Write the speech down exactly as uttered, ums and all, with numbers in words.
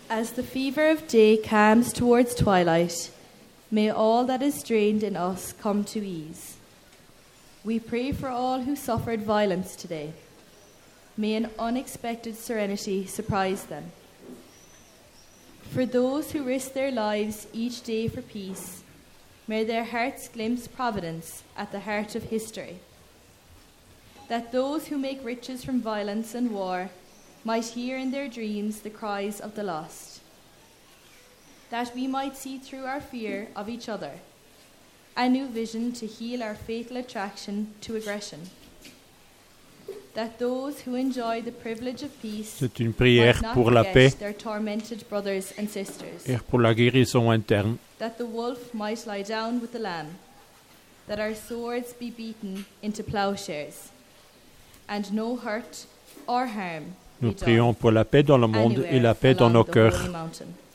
As the fever of day calms towards twilight, may all that is strained in us come to ease. We pray for all who suffered violence today. May an unexpected serenity surprise them. For those who risk their lives each day for peace, may their hearts glimpse providence at the heart of history. That those who make riches from violence and war might hear in their dreams the cries of the lost. That we might see through our fear of each other a new vision to heal our fatal attraction to aggression. That those who enjoy the privilege of peace C'est une prière might not pour la forget paix their tormented brothers and sisters. et pour la guérison interne. That the wolf might lie down with the lamb. That our swords be beaten into plowshares. And no hurt or harm Nous be done prions pour la paix dans le monde et anywhere la paix dans nos along the cœurs. holy mountain.